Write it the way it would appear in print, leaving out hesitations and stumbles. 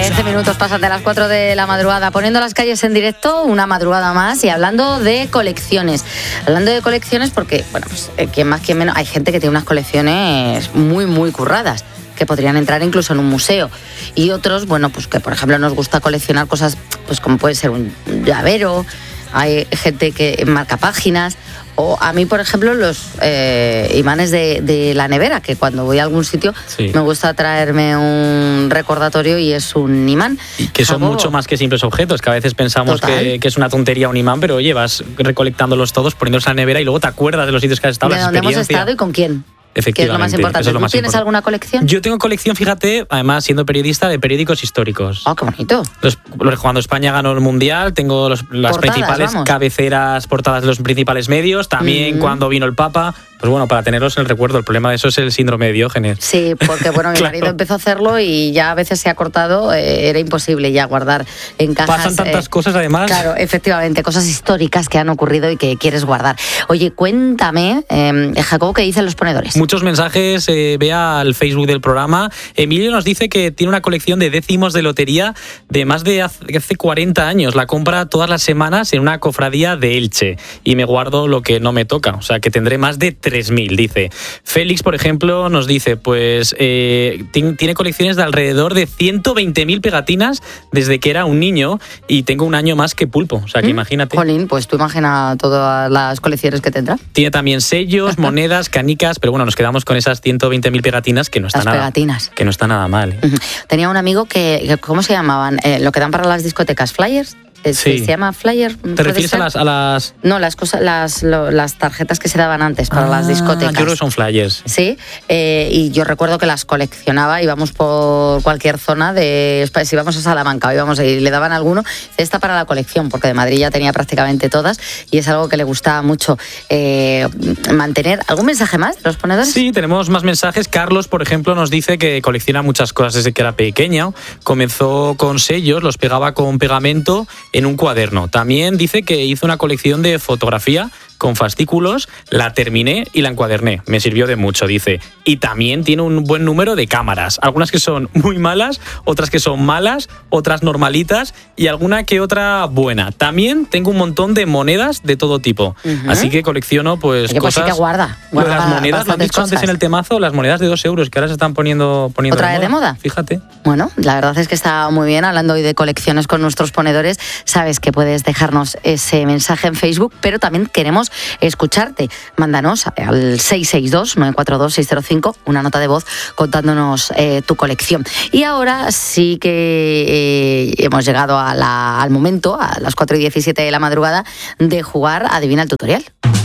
15 minutos pasan de las 4 de la madrugada, poniendo las calles en directo, una madrugada más, y hablando de colecciones. Hablando de colecciones porque, bueno, pues quien más, quien menos, hay gente que tiene unas colecciones muy, muy curradas, que podrían entrar incluso en un museo. Y otros, bueno, pues que por ejemplo nos gusta coleccionar cosas, pues como puede ser un llavero, hay gente que marca páginas, o a mí, por ejemplo, los imanes de la nevera, que cuando voy a algún sitio me gusta traerme un recordatorio y es un imán. Y que son mucho más que simples objetos, que a veces pensamos que es una tontería un imán, pero oye, vas recolectándolos todos, poniéndolos en la nevera y luego te acuerdas de los sitios que has estado, de dónde hemos estado y con quién. Efectivamente, que es lo más importante. ¿Tú tienes alguna colección? Yo tengo colección, fíjate, además siendo periodista, de periódicos históricos. ¡Oh, qué bonito! Cuando España ganó el Mundial, tengo las portadas, principales cabeceras, portadas de los principales medios, también cuando vino el Papa. Pues bueno, para tenerlos en el recuerdo. El problema de eso es el síndrome de Diógenes. Sí, porque bueno, mi marido empezó a hacerlo y ya a veces se ha cortado, era imposible ya guardar en cajas. Pasan tantas cosas además. Claro, efectivamente, cosas históricas que han ocurrido y que quieres guardar. Oye, cuéntame, Jacobo, ¿qué dicen los ponedores? Muchos mensajes, vea al Facebook del programa. Emilio nos dice que tiene una colección de décimos de lotería de más de hace 40 años. La compra todas las semanas en una cofradía de Elche y me guardo lo que no me toca. O sea, que tendré más de 3.000, dice. Félix, por ejemplo, nos dice, pues tiene colecciones de alrededor de 120.000 pegatinas desde que era un niño y tengo un año más que Pulpo. O sea, que imagínate. Jolín, pues tú imagina todas las colecciones que tendrá. Tiene también sellos, monedas, canicas, pero bueno, nos quedamos con esas 120.000 pegatinas que no está que no está nada mal. Tenía un amigo que ¿cómo se llamaban? Lo que dan para las discotecas, flyers. ¿Se llama flyer? ¿Te refieres a las...? No, las tarjetas que se daban antes para las discotecas. Yo creo que son flyers. Sí, y yo recuerdo que las coleccionaba, íbamos por cualquier zona, si íbamos a Salamanca y le daban alguno, esta para la colección, porque de Madrid ya tenía prácticamente todas y es algo que le gustaba mucho mantener. ¿Algún mensaje más de los ponedores? Sí, tenemos más mensajes. Carlos, por ejemplo, nos dice que colecciona muchas cosas desde que era pequeño. Comenzó con sellos, los pegaba con pegamento en un cuaderno. También dice que hizo una colección de fotografía con fascículos, la terminé y la encuaderné. Me sirvió de mucho, dice. Y también tiene un buen número de cámaras. Algunas que son muy malas, otras que son malas, otras normalitas y alguna que otra buena. También tengo un montón de monedas de todo tipo. Así que colecciono pues cosas... Pues sí que guarda las monedas, lo han dicho antes en el temazo, las monedas de 2 euros que ahora se están poniendo ¿otra vez de moda? Fíjate. Bueno, la verdad es que está muy bien. Hablando hoy de colecciones con nuestros ponedores, sabes que puedes dejarnos ese mensaje en Facebook, pero también queremos escucharte. Mándanos al 662-942-605 una nota de voz contándonos tu colección. Y ahora sí que hemos llegado al momento, a las 4:17 de la madrugada, de jugar Adivina el tutorial.